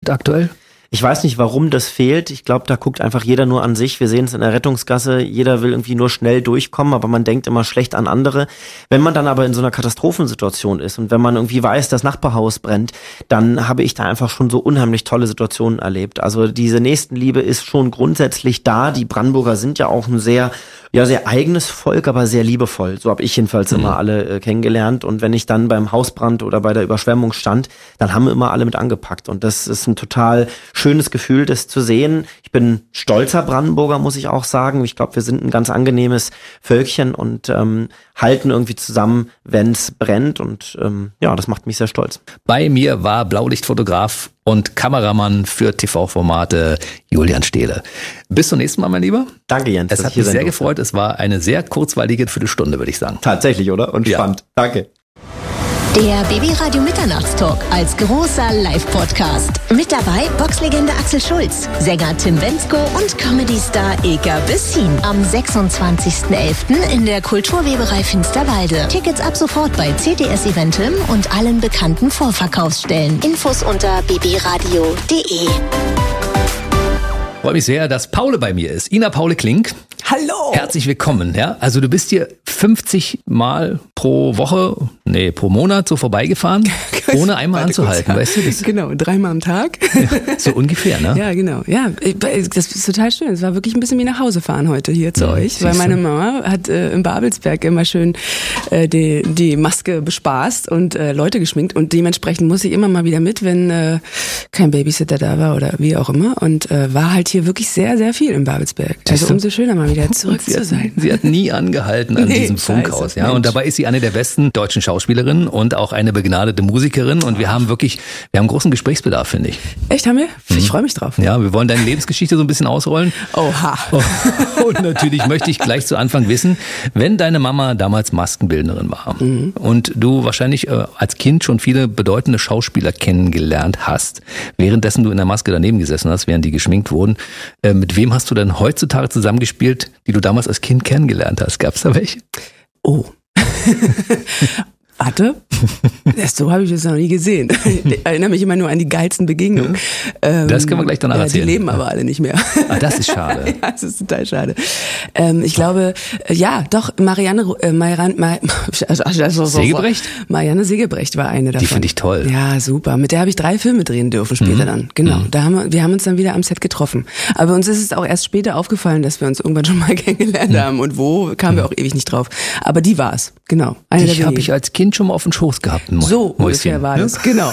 fehlt aktuell? Ich weiß nicht, warum das fehlt. Ich glaube, da guckt einfach jeder nur an sich. Wir sehen es in der Rettungsgasse. Jeder will irgendwie nur schnell durchkommen, aber man denkt immer schlecht an andere. Wenn man dann aber in so einer Katastrophensituation ist und wenn man irgendwie weiß, das Nachbarhaus brennt, dann habe ich da einfach schon so unheimlich tolle Situationen erlebt. Also diese Nächstenliebe ist schon grundsätzlich da. Die Brandenburger sind ja auch ein sehr eigenes Volk, aber sehr liebevoll. So habe ich jedenfalls immer alle kennengelernt. Und wenn ich dann beim Hausbrand oder bei der Überschwemmung stand, dann haben immer alle mit angepackt. Und das ist ein total schönes Gefühl, das zu sehen. Ich bin stolzer Brandenburger, muss ich auch sagen. Ich glaube, wir sind ein ganz angenehmes Völkchen und halten irgendwie zusammen, wenn es brennt. Und das macht mich sehr stolz. Bei mir war Blaulichtfotograf und Kameramann für TV-Formate Julian Stehle. Bis zum nächsten Mal, mein Lieber. Danke, Jens. Es hat mich sehr gefreut. Es war eine sehr kurzweilige Viertelstunde, würde ich sagen. Tatsächlich, oder? Und spannend. Danke. Der BB-Radio Mitternachtstalk als großer Live-Podcast. Mit dabei Boxlegende Axel Schulz, Sänger Tim Bendzko und Comedy-Star Eka Bessin. Am 26.11. in der Kulturweberei Finsterwalde. Tickets ab sofort bei CTS Eventim und allen bekannten Vorverkaufsstellen. Infos unter bbradio.de. Freue mich sehr, dass Paule bei mir ist. Ina Paule Klink. Hallo. Herzlich willkommen. Ja, also du bist hier 50 Mal pro Monat so vorbeigefahren, ohne einmal anzuhalten, weißt du das? Genau, 3-mal am Tag. Ja, so ungefähr, ne? Ja, genau. Ja, das ist total schön. Es war wirklich ein bisschen wie nach Hause fahren heute hier zu euch, weil meine Mama hat im Babelsberg immer schön die Maske bespaßt und Leute geschminkt und dementsprechend muss ich immer mal wieder mit, wenn kein Babysitter da war oder wie auch immer und war halt hier wirklich sehr, sehr viel im Babelsberg. Also umso schöner mal wieder zurück zu sein. Sie hat nie angehalten an diesem Funkhaus, ja. Und dabei ist sie eine der besten deutschen Schauspielerinnen und auch eine begnadete Musikerin. Und wir haben großen Gesprächsbedarf, finde ich. Echt, haben wir? Ich freue mich drauf. Ja, wir wollen deine Lebensgeschichte so ein bisschen ausrollen. Oha. Und natürlich möchte ich gleich zu Anfang wissen, wenn deine Mama damals Maskenbildnerin war und du wahrscheinlich als Kind schon viele bedeutende Schauspieler kennengelernt hast, währenddessen du in der Maske daneben gesessen hast, während die geschminkt wurden, mit wem hast du denn heutzutage zusammengespielt, die du damals als Kind kennengelernt hast? Gab's da welche? Oh. Warte, so habe ich das noch nie gesehen. Ich erinnere mich immer nur an die geilsten Begegnungen. Das können wir gleich danach erzählen. Die leben aber alle nicht mehr. Ah, das ist schade. Ja, das ist total schade. Ich glaube, Marianne Segebrecht? Marianne Segebrecht war eine davon. Die finde ich toll. Ja, super. Mit der habe ich 3 Filme drehen dürfen später dann. Genau. Wir haben uns dann wieder am Set getroffen. Aber uns ist es auch erst später aufgefallen, dass wir uns irgendwann schon mal kennengelernt haben. Und wo, kamen wir auch ewig nicht drauf. Aber die war es. Genau. Die habe ich als Kind schon mal auf den Schoß gehabt. So ungefähr war das, genau.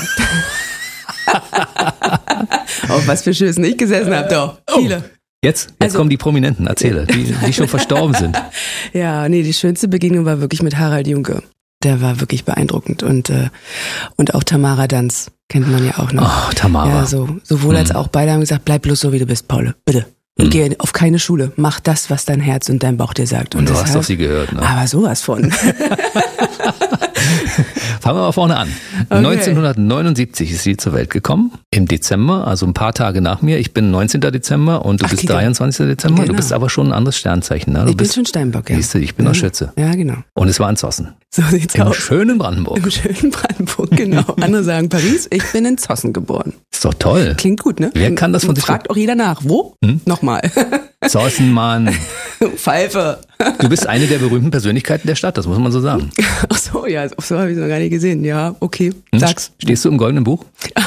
Auf was für Schößen ich gesessen habe, doch. Viele. Jetzt kommen die Prominenten, erzähle, die schon verstorben sind. Ja, die schönste Begegnung war wirklich mit Harald Junke. Der war wirklich beeindruckend und auch Tamara Danz kennt man ja auch noch. Oh, Tamara. Ja, sowohl als auch beide haben gesagt, bleib bloß so wie du bist, Paul, bitte. Und geh auf keine Schule. Mach das, was dein Herz und dein Bauch dir sagt. Und du hast doch sie gehört, ne? Aber sowas von. Fangen wir mal vorne an. Okay. 1979 ist sie zur Welt gekommen, im Dezember, also ein paar Tage nach mir. Ich bin 19. Dezember und du bist 23. Dezember. Genau. Du bist aber schon ein anderes Sternzeichen. Ne? Ich bin schon Steinbock, ja. Siehst du, ich bin auch Schütze. Ja, genau. Und es war in Zossen. So sieht's aus. Im schönen Brandenburg. Im schönen Brandenburg, genau. Andere sagen Paris, ich bin in Zossen geboren. Ist doch toll. Klingt gut, ne? Wer kann das von sich? Fragt auch jeder nach. Wo? Nochmal. Zossenmann. Pfeife. Du bist eine der berühmten Persönlichkeiten der Stadt, das muss man so sagen. Ach so, ja, so habe ich es noch gar nicht gesehen. Ja, okay, sag's. Stehst du im Goldenen Buch?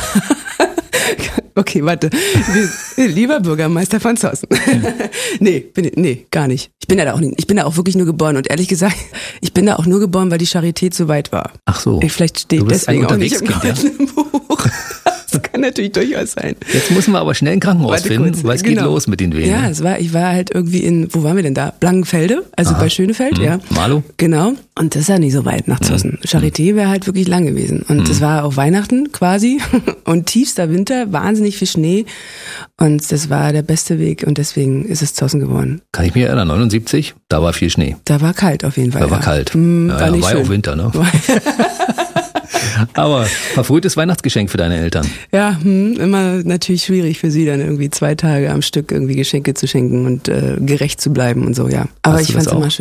Okay, warte. Lieber Bürgermeister von Zossen. Nee, gar nicht. Ich bin da auch wirklich nur geboren und ehrlich gesagt, ich bin da auch nur geboren, weil die Charité zu weit war. Ach so. Vielleicht steht deswegen auch nicht im Goldenen Buch. Das kann natürlich durchaus sein. Jetzt müssen wir aber schnell ein Krankenhaus finden, weil es geht los mit den Venen. Ja, ich war halt irgendwie wo waren wir denn da? Blankenfelde, also bei Schönefeld, ja. Marlow. Genau. Und das ist ja nicht so weit nach Zossen. Charité wäre halt wirklich lang gewesen. Und das war auch Weihnachten quasi und tiefster Winter, wahnsinnig viel Schnee. Und das war der beste Weg und deswegen ist es Zossen geworden. Kann ich mich erinnern, 79, da war viel Schnee. Da war kalt auf jeden Fall. Da war kalt. War ja auch Winter, ne? Aber verfrühtes Weihnachtsgeschenk für deine Eltern. Ja, immer natürlich schwierig für sie, dann irgendwie 2 Tage am Stück irgendwie Geschenke zu schenken und gerecht zu bleiben und so, ja. Aber ich fand's immer schön, ja.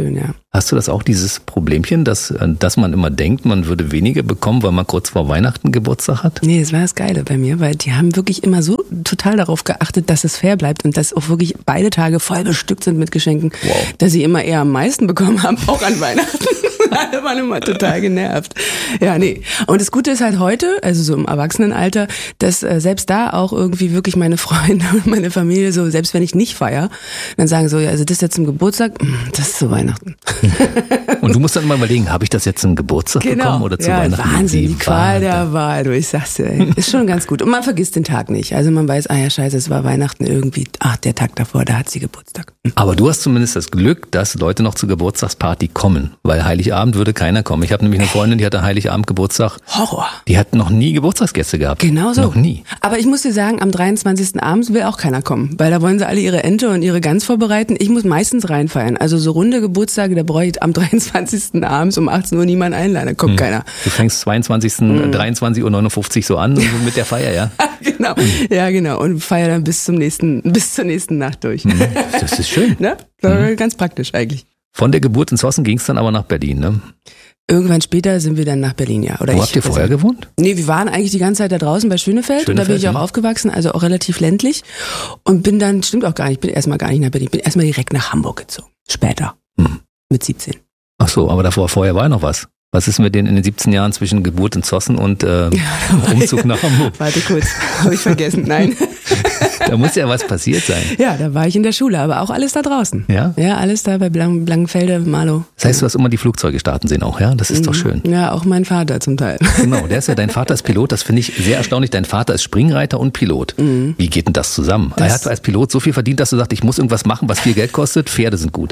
Hast du das auch, dieses Problemchen, dass man immer denkt, man würde weniger bekommen, weil man kurz vor Weihnachten Geburtstag hat? Nee, das war das Geile bei mir, weil die haben wirklich immer so total darauf geachtet, dass es fair bleibt und dass auch wirklich beide Tage voll bestückt sind mit Geschenken, dass sie immer eher am meisten bekommen haben, auch an Weihnachten. Alle waren immer total genervt. Ja, nee. Und das Gute ist halt heute, also so im Erwachsenenalter, dass selbst da auch irgendwie wirklich meine Freunde und meine Familie so, selbst wenn ich nicht feiere, dann sagen so, ja, also das ist jetzt zum Geburtstag, das ist zu Weihnachten. Und du musst dann mal überlegen, habe ich das jetzt zum Geburtstag bekommen oder zu Weihnachten? Wahnsinn, die Qual der Wahl, du, ich sag's dir, ist schon ganz gut. Und man vergisst den Tag nicht. Also man weiß, ja scheiße, es war Weihnachten irgendwie, der Tag davor, da hat sie Geburtstag. Aber du hast zumindest das Glück, dass Leute noch zur Geburtstagsparty kommen, weil Heiligabend würde keiner kommen. Ich habe nämlich eine Freundin, die hatte Heiligabend Geburtstag. Horror. Die hat noch nie Geburtstagsgäste gehabt. Genau so. Noch nie. Aber ich muss dir sagen, am 23. abends will auch keiner kommen, weil da wollen sie alle ihre Ente und ihre Gans vorbereiten. Ich muss meistens reinfeiern. Also so runde Geburtstage, da brauche ich am 23. abends um 18 Uhr niemanden einladen, da kommt keiner. Du fängst 23.59 Uhr so an mit der Feier, ja? Genau. Ja, genau. Und feier dann bis zur nächsten Nacht durch. Das ist schön. Ne? Ganz praktisch eigentlich. Von der Geburt in Zossen ging es dann aber nach Berlin, ne? Irgendwann später sind wir dann nach Berlin, ja. Wo habt ihr vorher gewohnt? Nee, wir waren eigentlich die ganze Zeit da draußen bei Schönefeld und da bin ich auch aufgewachsen, also auch relativ ländlich. Und bin dann, stimmt auch gar nicht, bin erstmal gar nicht nach Berlin, bin erstmal direkt nach Hamburg gezogen. Später. Mit 17. Ach so, aber vorher war ja noch was. Was ist mit denen in den 17 Jahren zwischen Geburt in Zossen und Umzug nach Hamburg? Warte kurz, habe ich vergessen, nein. Da muss ja was passiert sein. Ja, da war ich in der Schule, aber auch alles da draußen. Ja? Ja, alles da bei Blankenfelde, Marlow. Das heißt, du hast immer die Flugzeuge starten sehen auch, ja? Das ist doch schön. Ja, auch mein Vater zum Teil. Genau, dein Vater ist Pilot, das finde ich sehr erstaunlich. Dein Vater ist Springreiter und Pilot. Wie geht denn das zusammen? Er hat als Pilot so viel verdient, dass du sagst, ich muss irgendwas machen, was viel Geld kostet. Pferde sind gut.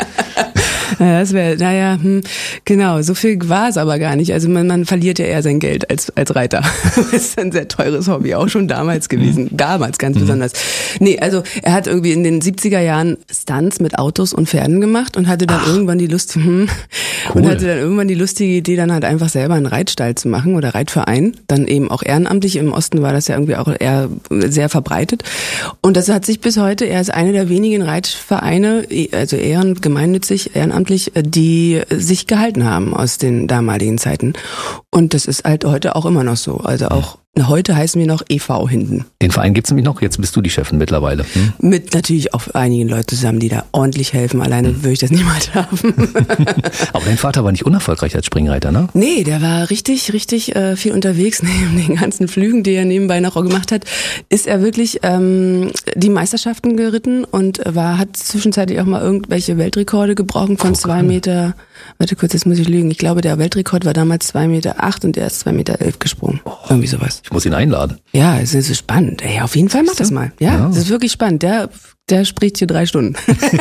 Das wäre, genau, so viel war es aber gar nicht. Also man verliert ja eher sein Geld als Reiter. Das ist ein sehr teures Hobby, auch schon damals gewesen. Damals ganz besonders. Nee, also er hat irgendwie in den 70er Jahren Stunts mit Autos und Pferden gemacht und hatte dann irgendwann die Lust, und hatte dann irgendwann die lustige Idee, dann halt einfach selber einen Reitstall zu machen oder Reitverein. Dann eben auch ehrenamtlich. Im Osten war das ja irgendwie auch eher sehr verbreitet. Und das hat sich bis heute, er ist einer der wenigen Reitvereine, also gemeinnützig, ehrenamtlich, die sich gehalten haben aus den damaligen Zeiten. Und das ist halt heute auch immer noch so. Also auch heute heißen wir noch e.V. hinten. Den Verein gibt's nämlich noch, jetzt bist du die Chefin mittlerweile. Mit natürlich auch einigen Leuten zusammen, die da ordentlich helfen. Alleine würde ich das niemals haben. Aber dein Vater war nicht unerfolgreich als Springreiter, ne? Nee, der war richtig viel unterwegs. Neben den ganzen Flügen, die er nebenbei noch gemacht hat, ist er wirklich die Meisterschaften geritten und hat zwischenzeitlich auch mal irgendwelche Weltrekorde gebrochen von 2 Meter. Warte kurz, jetzt muss ich lügen. Ich glaube, der Weltrekord war damals 2,8 Meter und er ist 2,11 Meter gesprungen. Irgendwie sowas. Ich muss ihn einladen. Ja, es ist spannend. Ey, auf jeden Fall mach das mal. Ja, es ist wirklich spannend. Der spricht hier 3 Stunden.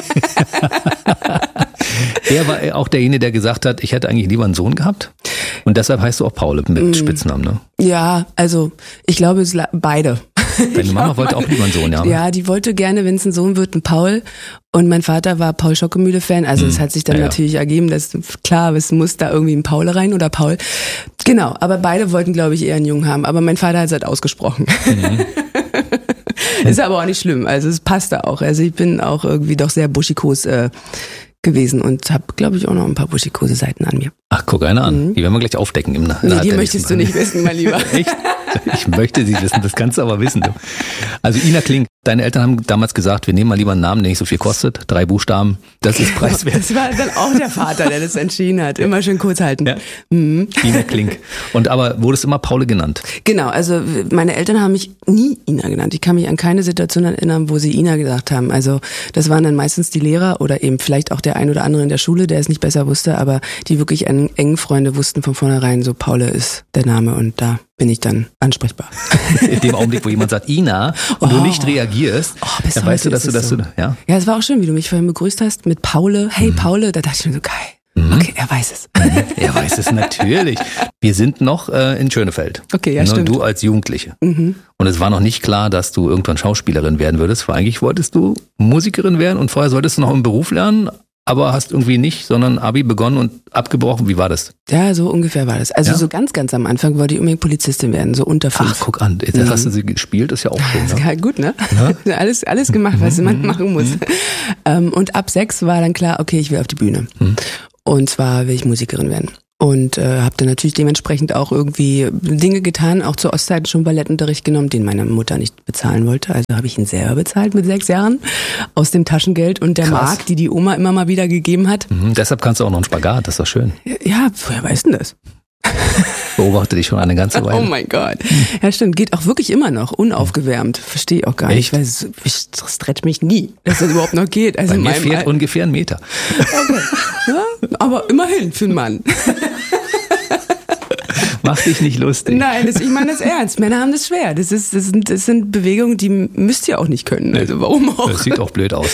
Er war auch derjenige, der gesagt hat, ich hätte eigentlich lieber einen Sohn gehabt. Und deshalb heißt du auch Paul mit Spitznamen, ne? Ja, also ich glaube, es beide. Deine Mama wollte auch lieber einen Sohn, ja? Ja, die wollte gerne, wenn es ein Sohn wird, einen Paul. Und mein Vater war Paul Schockemühle-Fan. Also es hat sich dann natürlich ergeben, dass klar, es muss da irgendwie ein Paul rein oder Paul. Genau, aber beide wollten, glaube ich, eher einen Jungen haben. Aber mein Vater hat es halt ausgesprochen. Ist aber auch nicht schlimm. Also es passte auch. Also ich bin auch irgendwie doch sehr buschikos gewesen und habe, glaube ich, auch noch ein paar buschikose Seiten an mir. Ach, guck einer an. Die werden wir gleich aufdecken. Nee, die möchtest du nicht wissen, mein Lieber. Echt? Ich möchte sie wissen, das kannst du aber wissen. Du. Also Ina Klink, deine Eltern haben damals gesagt, wir nehmen mal lieber einen Namen, der nicht so viel kostet. 3 Buchstaben, das ist preiswert. Das war dann auch der Vater, der das entschieden hat. Immer schön kurz halten. Ja. Ina Klink. Und aber wurdest immer Paule genannt? Genau, also meine Eltern haben mich nie Ina genannt. Ich kann mich an keine Situation erinnern, wo sie Ina gesagt haben. Also das waren dann meistens die Lehrer oder eben vielleicht auch der ein oder andere in der Schule, der es nicht besser wusste, aber die wirklich engen Freunde wussten von vornherein, so Paule ist der Name und da bin ich dann ansprechbar. In dem Augenblick, wo jemand sagt Ina und du nicht reagierst, dann weißt du, dass du ja. Ja, es war auch schön, wie du mich vorhin begrüßt hast mit Paule. Hey Paule, da dachte ich mir so, geil. Okay, er weiß es. Er weiß es natürlich. Wir sind noch in Schönefeld. Okay, ja, stimmt. Du als Jugendliche. Und es war noch nicht klar, dass du irgendwann Schauspielerin werden würdest. Eigentlich wolltest du Musikerin werden und vorher solltest du noch im Beruf lernen. Aber hast irgendwie nicht, sondern Abi begonnen und abgebrochen. Wie war das? Ja, so ungefähr war das. Also so ganz am Anfang wollte ich unbedingt Polizistin werden, so unter 5. Ach, guck an, das hast du sie gespielt, ist ja auch schön. Das ist ja gut, ne? Ja? Alles gemacht, was man machen muss. Und ab 6 war dann klar, okay, ich will auf die Bühne. Und zwar will ich Musikerin werden. Und habe dann natürlich dementsprechend auch irgendwie Dinge getan, auch zur Ostzeiten schon Ballettunterricht genommen, den meine Mutter nicht bezahlen wollte. Also habe ich ihn selber bezahlt mit 6 Jahren aus dem Taschengeld und der Mark, die Oma immer mal wieder gegeben hat. Deshalb kannst du auch noch einen Spagat, das ist doch schön. Ja, woher weißt du denn das? Beobachte dich schon eine ganze Weile. Oh mein Gott. Ja, stimmt. Geht auch wirklich immer noch. Unaufgewärmt. Verstehe ich auch gar nicht. Weil es stretch mich nie, dass das überhaupt noch geht. Also bei mir fehlt ungefähr 1 Meter. Okay. Ja, aber immerhin für einen Mann. Mach dich nicht lustig. Nein, ich meine das ernst. Männer haben das schwer. Das sind Bewegungen, die müsst ihr auch nicht können. Also warum auch? Das sieht auch blöd aus.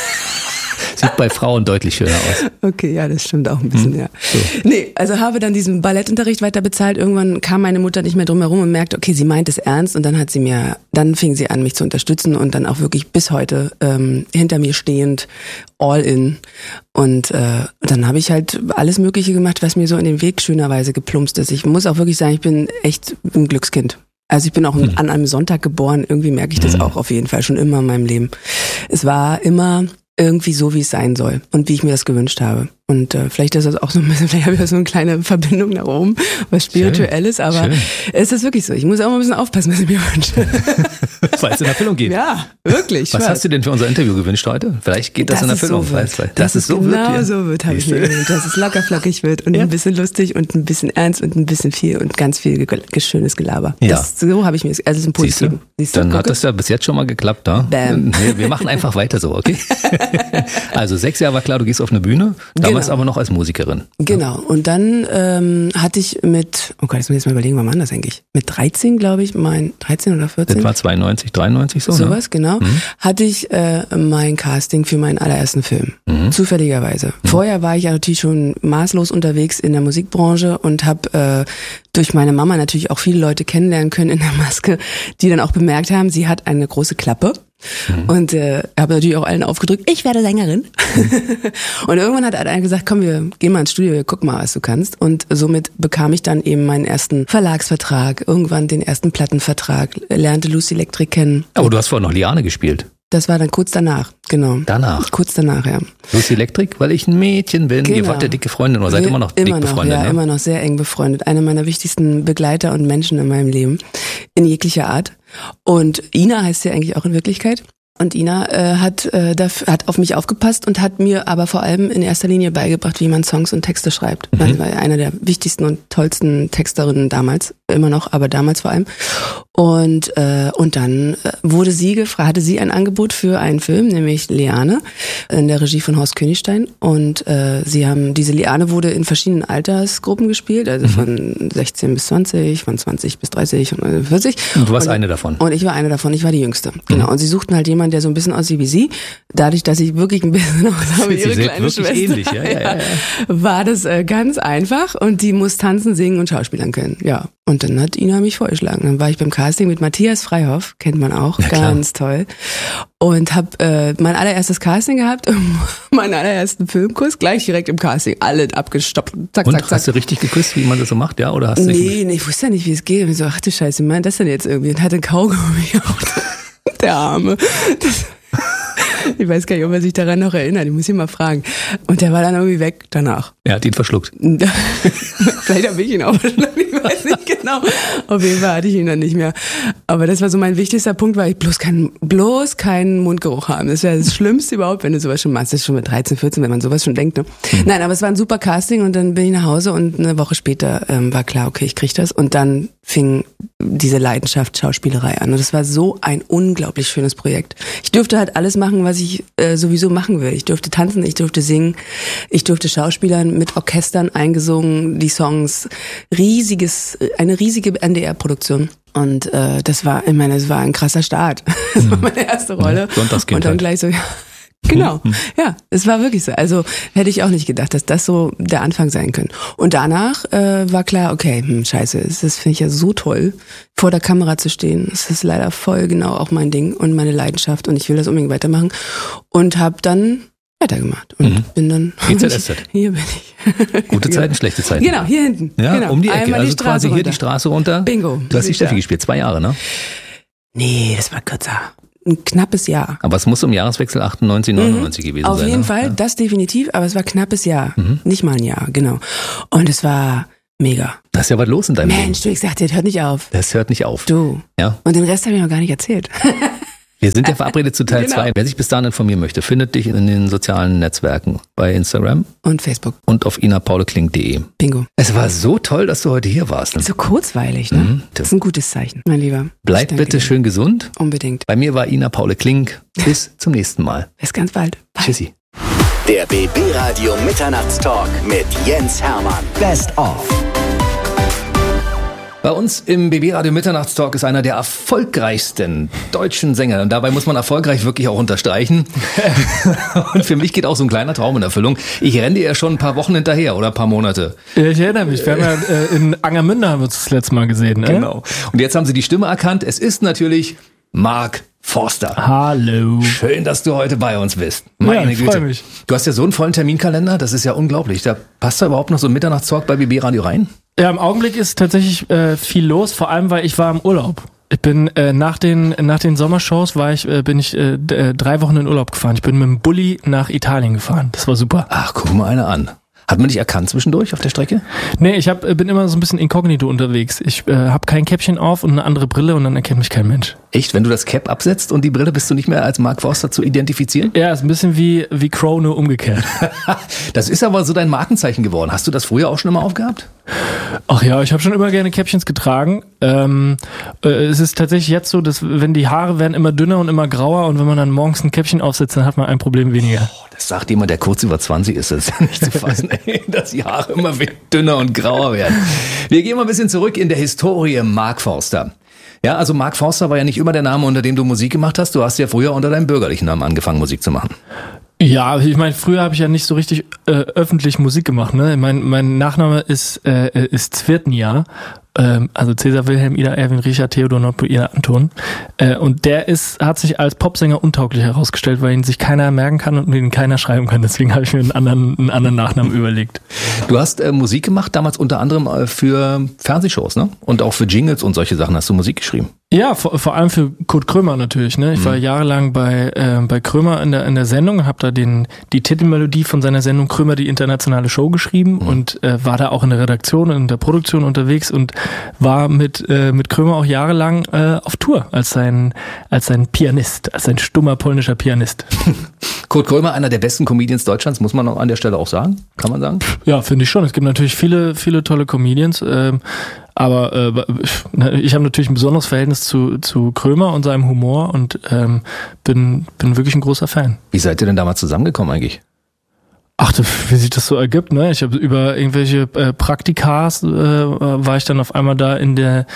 Sieht bei Frauen deutlich schöner aus. Okay, ja, das stimmt auch ein bisschen, ja. So. Nee, also habe dann diesen Ballettunterricht weiter bezahlt. Irgendwann kam meine Mutter nicht mehr drum herum und merkte, okay, sie meint es ernst. Und dann dann fing sie an, mich zu unterstützen und dann auch wirklich bis heute hinter mir stehend, all in. Und dann habe ich halt alles Mögliche gemacht, was mir so in den Weg schönerweise geplumpst ist. Ich muss auch wirklich sagen, ich bin echt ein Glückskind. Also ich bin auch an einem Sonntag geboren. Irgendwie merke ich das auch auf jeden Fall schon immer in meinem Leben. Es war immer irgendwie so, wie es sein soll und wie ich mir das gewünscht habe. Und vielleicht ist das auch so ein bisschen, vielleicht habe ich ja so eine kleine Verbindung nach oben, was Spirituelles, aber es ist wirklich so. Ich muss auch mal ein bisschen aufpassen, was ich mir wünsche. Weil es in Erfüllung geht. Ja, wirklich. Was hast du denn für unser Interview gewünscht heute? Vielleicht geht das in Erfüllung. Dass es so wird. Genau so wird, habe ich mir gewünscht. Dass es locker flockig wird und ein bisschen lustig und ein bisschen ernst und ein bisschen viel und ganz viel schönes Gelaber. Ja. So habe ich mir, also es ist ein Positiven. Siehst du? Dann hat das ja bis jetzt schon mal geklappt, da. Bam. Wir machen einfach weiter so, okay? Also 6 Jahre war klar, du gehst auf eine Bühne, damals aber noch als Musikerin. Genau. Und dann hatte ich mit, oh Gott, jetzt muss ich jetzt mal überlegen, wann war das eigentlich? Mit 13, glaube ich, 13 oder 14? Das war 92, 93 so, sowas, genau. Hatte ich mein Casting für meinen allerersten Film. Zufälligerweise. Vorher war ich ja natürlich schon maßlos unterwegs in der Musikbranche und habe durch meine Mama natürlich auch viele Leute kennenlernen können in der Maske, die dann auch bemerkt haben, sie hat eine große Klappe. Und habe natürlich auch allen aufgedrückt, ich werde Sängerin. Und irgendwann hat einer gesagt, komm, wir gehen mal ins Studio, wir gucken mal, was du kannst. Und somit bekam ich dann eben meinen ersten Verlagsvertrag, irgendwann den ersten Plattenvertrag, lernte Lucy Electric kennen. Aber du hast vorher noch Liane gespielt. Das war dann kurz danach, genau. Danach? Kurz danach, ja. Lucy Electric, weil ich ein Mädchen bin. Genau. Ihr wart ja dicke Freundin oder seid immer noch dick befreundet? Ja, ne? immer noch sehr eng befreundet. Eine meiner wichtigsten Begleiter und Menschen in meinem Leben. In jeglicher Art. Und Ina heißt sie eigentlich auch in Wirklichkeit. Und Ina hat auf mich aufgepasst und hat mir aber vor allem in erster Linie beigebracht, wie man Songs und Texte schreibt. Das war eine der wichtigsten und tollsten Texterinnen damals, immer noch, aber damals vor allem. Und dann wurde sie gefragt, hatte sie ein Angebot für einen Film, nämlich Liane, in der Regie von Horst Königstein. Und diese Liane wurde in verschiedenen Altersgruppen gespielt, also von 16 bis 20, von 20 bis 30 und 40. Und du warst eine davon. Und ich war eine davon, ich war die Jüngste. Genau. Und sie suchten halt jemanden, der so ein bisschen aussieht wie sie. Dadurch, dass ich wirklich ein bisschen aussah wie ihre kleine Schwester. Ähnlich, ja. War das ganz einfach und die muss tanzen, singen und schauspielern können. Ja. Und dann hat Ina mich vorgeschlagen. Dann war ich beim Casting mit Matthias Freihoff, kennt man auch, ja, ganz toll. Und habe mein allererstes Casting gehabt, meinen allerersten Filmkuss, gleich direkt im Casting, alle abgestoppt. Zack, und zack, zack. Hast du richtig geküsst, wie man das so macht, ja? Oder hast du Nee, ich wusste ja nicht, wie es geht. Und ich so, ach du Scheiße, wie meint das denn jetzt irgendwie? Und hatte einen Kaugummi auf der Arme. Ich weiß gar nicht, ob er sich daran noch erinnert. Ich muss ihn mal fragen. Und der war dann irgendwie weg danach. Er hat ihn verschluckt. Vielleicht habe ich ihn auch verschluckt, ich weiß nicht genau. Auf jeden Fall hatte ich ihn dann nicht mehr. Aber das war so mein wichtigster Punkt, weil ich bloß keinen Mundgeruch haben. Das wäre das Schlimmste überhaupt, wenn du sowas schon machst. Das ist schon mit 13, 14, wenn man sowas schon denkt. Ne? Nein, aber es war ein super Casting und dann bin ich nach Hause und eine Woche später war klar, okay, ich krieg das. Und dann fing diese Leidenschaft Schauspielerei an. Und das war so ein unglaublich schönes Projekt. Ich durfte halt alles machen, was ich sowieso machen will. Ich durfte tanzen, ich durfte singen, ich durfte Schauspielern mit Orchestern eingesungen, die Songs, eine riesige NDR-Produktion. Und das war ein krasser Start. Das war meine erste Rolle. Sonntagskind und dann halt. gleich so, ja. Genau, ja, es war wirklich so. Also hätte ich auch nicht gedacht, dass das so der Anfang sein könnte. Und danach war klar, okay, scheiße, das finde ich ja so toll, vor der Kamera zu stehen. Das ist leider voll genau auch mein Ding und meine Leidenschaft und ich will das unbedingt weitermachen. Und habe dann weitergemacht und bin dann GZSZ. Hier bin ich. Gute Zeiten, schlechte Zeiten. Genau, hier hinten. Ja, genau. Um die Ecke, Einmal also die Straße quasi hier runter. die Straße runter. Bingo. Du hast die Steffi gespielt, 2 Jahre, ne? Nee, das war kürzer. ein knappes Jahr. Aber es muss um Jahreswechsel 98, 99 gewesen sein. Auf jeden Fall, das definitiv, aber es war knappes Jahr. Nicht mal ein Jahr, genau. Und es war mega. Da ist ja was los in deinem Leben. Mensch, du, ich sagte, das hört nicht auf. Das hört nicht auf. Du. Ja. Und den Rest habe ich noch gar nicht erzählt. Wir sind ja verabredet zu Teil 2. Genau. Wer sich bis dahin informieren möchte, findet dich in den sozialen Netzwerken bei Instagram und Facebook und auf inapaulekling.de. Bingo. Es war so toll, dass du heute hier warst. So kurzweilig, ne? Das ist ein gutes Zeichen, mein Lieber. Bleib bitte schön gesund. Unbedingt. Bei mir war Ina Paule Kling. Bis zum nächsten Mal. Bis ganz bald. Bye. Tschüssi. Der BB Radio Mitternachtstalk mit Jens Hermann. Best of. Bei uns im BB Radio Mitternachtstalk ist einer der erfolgreichsten deutschen Sänger. Und dabei muss man erfolgreich wirklich auch unterstreichen. Und für mich geht auch so ein kleiner Traum in Erfüllung. Ich renne dir ja schon ein paar Wochen hinterher oder ein paar Monate. Ich erinnere mich, wir haben ja in Angermünde haben wir uns das letzte Mal gesehen. Ne? Genau. Und jetzt haben Sie die Stimme erkannt. Es ist natürlich Mark Forster. Hallo. Schön, dass du heute bei uns bist. Meine Güte. Freue mich. Du hast ja so einen vollen Terminkalender, das ist ja unglaublich. Da passt da überhaupt noch so ein Mitternachtstalk bei BB Radio rein? Ja, im Augenblick ist tatsächlich viel los, vor allem, weil ich war im Urlaub. Ich bin nach den Sommershows bin ich 3 Wochen in Urlaub gefahren. Ich bin mit dem Bulli nach Italien gefahren. Das war super. Ach, guck mal einer an. Hat man dich erkannt zwischendurch auf der Strecke? Nee, ich bin immer so ein bisschen inkognito unterwegs. Ich habe kein Käppchen auf und eine andere Brille und dann erkennt mich kein Mensch. Echt? Wenn du das Cap absetzt und die Brille, bist du nicht mehr als Mark Forster zu identifizieren? Ja, ist ein bisschen wie Crow, nur umgekehrt. Das ist aber so dein Markenzeichen geworden. Hast du das früher auch schon immer aufgehabt? Ach ja, ich habe schon immer gerne Käppchens getragen. Es ist tatsächlich jetzt so, dass wenn die Haare werden immer dünner und immer grauer und wenn man dann morgens ein Käppchen aufsetzt, dann hat man ein Problem weniger. Oh, das sagt jemand, der kurz über 20 ist. Das ist ja nicht zu fassen, dass die Haare immer dünner und grauer werden. Wir gehen mal ein bisschen zurück in der Historie Mark Forster. Ja, also Mark Forster war ja nicht immer der Name, unter dem du Musik gemacht hast. Du hast ja früher unter deinem bürgerlichen Namen angefangen, Musik zu machen. Ja, ich meine, früher habe ich ja nicht so richtig öffentlich Musik gemacht. Ne? Mein Nachname ist Zwirtnia, also Cäsar Wilhelm Ida Erwin Richard Theodor Nordpol Ida Anton. Und der hat sich als Popsänger untauglich herausgestellt, weil ihn sich keiner merken kann und ihn keiner schreiben kann. Deswegen habe ich mir einen anderen Nachnamen überlegt. Du hast Musik gemacht, damals unter anderem für Fernsehshows, ne? Und auch für Jingles und solche Sachen hast du Musik geschrieben. Ja, vor allem für Kurt Krömer natürlich. Ne? Ich war jahrelang bei Krömer in der Sendung, habe da die Titelmelodie von seiner Sendung Krömer die internationale Show geschrieben und war da auch in der Redaktion und in der Produktion unterwegs und war mit Krömer auch jahrelang auf Tour als sein Pianist, als ein stummer polnischer Pianist. Kurt Krömer, einer der besten Comedians Deutschlands, muss man an der Stelle auch sagen? Kann man sagen? Ja, finde ich schon. Es gibt natürlich viele tolle Comedians. Aber ich habe natürlich ein besonderes Verhältnis zu Krömer und seinem Humor und bin wirklich ein großer Fan. Wie seid ihr denn damals zusammengekommen eigentlich? Ach, wie sich das so ergibt, ne? Ich habe über irgendwelche Praktikas war ich dann auf einmal da in der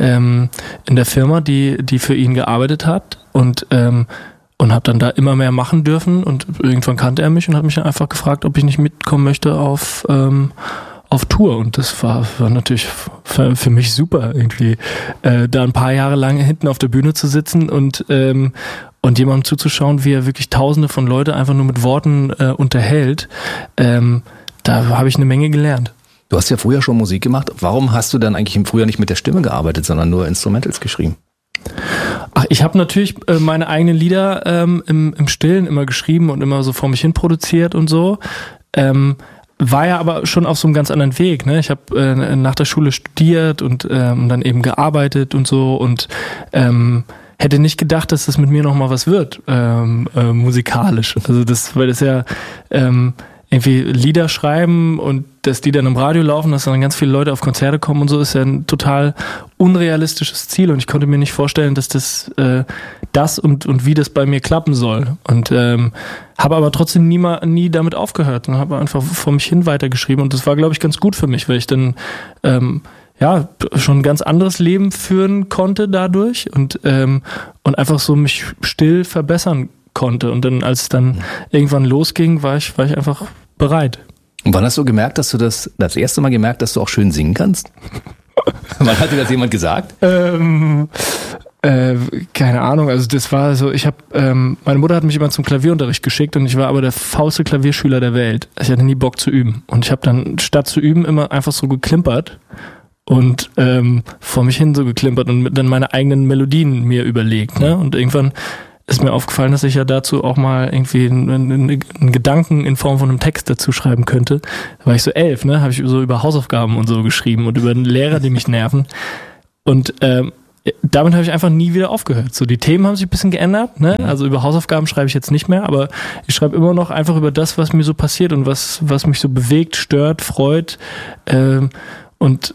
Firma, die für ihn gearbeitet hat und habe dann da immer mehr machen dürfen und irgendwann kannte er mich und hat mich dann einfach gefragt, ob ich nicht mitkommen möchte auf Tour und das war natürlich für mich super irgendwie, da ein paar Jahre lang hinten auf der Bühne zu sitzen und jemandem zuzuschauen, wie er wirklich Tausende von Leute einfach nur mit Worten unterhält. Da habe ich eine Menge gelernt. Du hast ja früher schon Musik gemacht. Warum hast du dann eigentlich im Frühjahr nicht mit der Stimme gearbeitet, sondern nur Instrumentals geschrieben? Ach, ich habe natürlich meine eigenen Lieder im Stillen immer geschrieben und immer so vor mich hin produziert und so. War ja aber schon auf so einem ganz anderen Weg. Ne? Ich habe nach der Schule studiert und dann eben gearbeitet und so und hätte nicht gedacht, dass das mit mir nochmal was wird, musikalisch. Also weil das ja irgendwie Lieder schreiben und dass die dann im Radio laufen, dass dann ganz viele Leute auf Konzerte kommen und so, ist ja ein total unrealistisches Ziel und ich konnte mir nicht vorstellen, dass das und wie das bei mir klappen soll und habe aber trotzdem nie damit aufgehört und habe einfach vor mich hin weitergeschrieben und das war, glaube ich, ganz gut für mich, weil ich dann schon ein ganz anderes Leben führen konnte dadurch und einfach so mich still verbessern konnte und dann, als es dann irgendwann losging, war ich einfach bereit. Und wann hast du gemerkt, dass du das erste Mal gemerkt, dass du auch schön singen kannst? Wann hat dir das jemand gesagt? Keine Ahnung, also das war so, meine Mutter hat mich immer zum Klavierunterricht geschickt und ich war aber der faulste Klavierschüler der Welt. Ich hatte nie Bock zu üben und ich habe dann statt zu üben immer einfach so geklimpert und vor mich hin so geklimpert und dann meine eigenen Melodien mir überlegt, ne? Und irgendwann ist mir aufgefallen, dass ich ja dazu auch mal irgendwie einen Gedanken in Form von einem Text dazu schreiben könnte. Da war ich so 11, ne? Habe ich so über Hausaufgaben und so geschrieben und über Lehrer, die mich nerven. Und damit habe ich einfach nie wieder aufgehört. So, die Themen haben sich ein bisschen geändert, ne? Also über Hausaufgaben schreibe ich jetzt nicht mehr, aber ich schreibe immer noch einfach über das, was mir so passiert und was mich so bewegt, stört, freut. Und